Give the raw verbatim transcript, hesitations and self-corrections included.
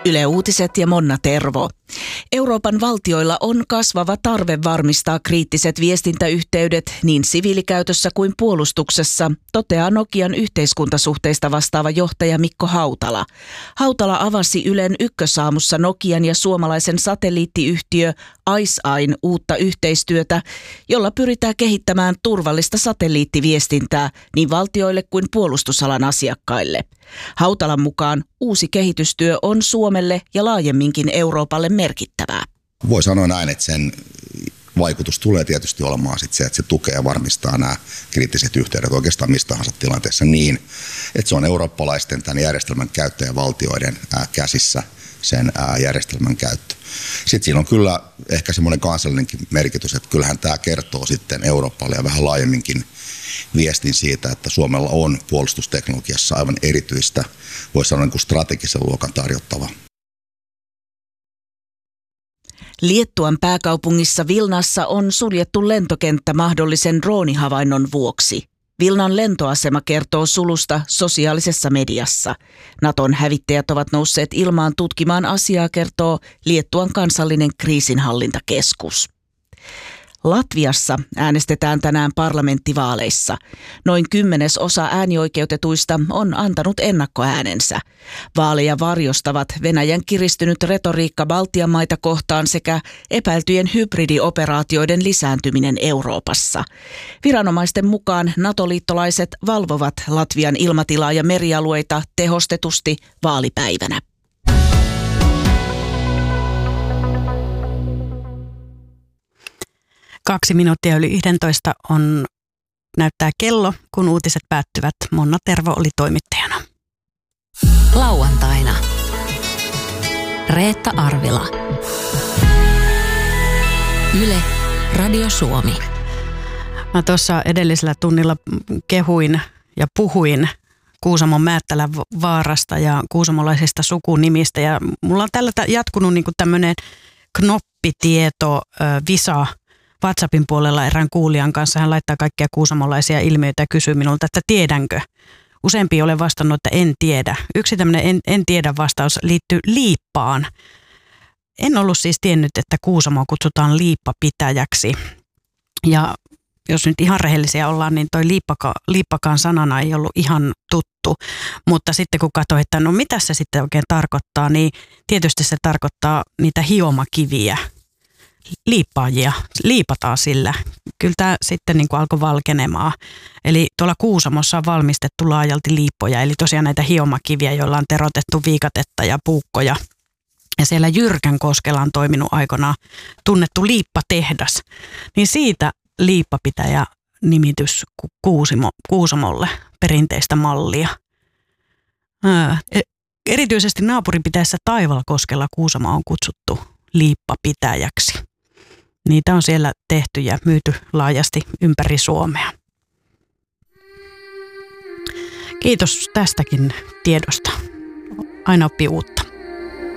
Yle Uutiset ja Monna Tervo. Euroopan valtioilla on kasvava tarve varmistaa kriittiset viestintäyhteydet niin siviilikäytössä kuin puolustuksessa, toteaa Nokian yhteiskuntasuhteista vastaava johtaja Mikko Hautala. Hautala avasi Ylen Ykkösaamussa Nokian ja suomalaisen satelliittiyhtiö ICEYEn uutta yhteistyötä, jolla pyritään kehittämään turvallista satelliittiviestintää niin valtioille kuin puolustusalan asiakkaille. Hautalan mukaan uusi kehitystyö on Suomelle ja laajemminkin Euroopalle merkittävää. Voi sanoa näin, että sen vaikutus tulee tietysti olemaan sit se, että se tukee ja varmistaa nämä kriittiset yhteydet oikeastaan mistä tahansa tilanteessa niin, että se on eurooppalaisten tämän järjestelmän käyttäjävaltioiden käsissä sen järjestelmän käyttö. Sitten siinä on kyllä ehkä semmoinen kansallinenkin merkitys, että kyllähän tämä kertoo sitten Euroopalle ja vähän laajemminkin viestin siitä, että Suomella on puolustusteknologiassa aivan erityistä, voisi sanoa niin kuin strategisen luokan tarjottava. Liettuan pääkaupungissa Vilnassa on suljettu lentokenttä mahdollisen droonihavainnon vuoksi. Vilnan lentoasema kertoo sulusta sosiaalisessa mediassa. Naton hävittäjät ovat nousseet ilmaan tutkimaan asiaa, kertoo Liettuan kansallinen kriisinhallintakeskus. Latviassa äänestetään tänään parlamenttivaaleissa. Noin kymmenes osa äänioikeutetuista on antanut ennakkoäänensä. Vaaleja varjostavat Venäjän kiristynyt retoriikka Baltian maita kohtaan sekä epäiltyjen hybridioperaatioiden lisääntyminen Euroopassa. Viranomaisten mukaan NATO-liittolaiset valvovat Latvian ilmatilaa ja merialueita tehostetusti vaalipäivänä. Kaksi minuuttia yli yhdentoista on näyttää kello, kun uutiset päättyvät. Monna Tervo oli toimittajana. Lauantaina. Reetta Arvila. Yle, Radio Suomi. Mä tuossa edellisellä tunnilla kehuin ja puhuin Kuusamon Määttälän vaarasta ja kuusamolaisista sukunimistä. Ja mulla on tällä jatkunut niinku tämmöinen knoppitieto, visa WhatsAppin puolella erään kuulijan kanssa. Hän laittaa kaikkia kuusamolaisia ilmiöitä ja kysyy minulta, että tiedänkö. Useampi olen vastannut, että en tiedä. Yksi tämmöinen en, en tiedä vastaus liittyy liippaan. En ollut siis tiennyt, että Kuusamoa kutsutaan liippapitäjäksi. Ja jos nyt ihan rehellisiä ollaan, niin toi liippaka, liippakaan sanana ei ollut ihan tuttu. Mutta sitten kun katsoin, että no mitä se sitten oikein tarkoittaa, niin tietysti se tarkoittaa niitä hiomakiviä. Liippaajia, liipataan sillä. Kyllä tämä sitten niin kuin alkoi valkenemaan. Eli tuolla Kuusamossa on valmistettu laajalti liippoja, eli tosiaan näitä hiomakiviä, joilla on terotettu viikatetta ja puukkoja. Ja siellä Jyrkänkoskella on toiminut aikanaan tunnettu liippatehdas. Niin siitä liippapitäjä nimitys Kuusimo, Kuusamolle, perinteistä mallia. Ää, erityisesti naapuripitäjässä Taivalkoskella Kuusamo on kutsuttu liippapitäjäksi. Niitä on siellä tehty ja myyty laajasti ympäri Suomea. Kiitos tästäkin tiedosta. Aina oppii uutta.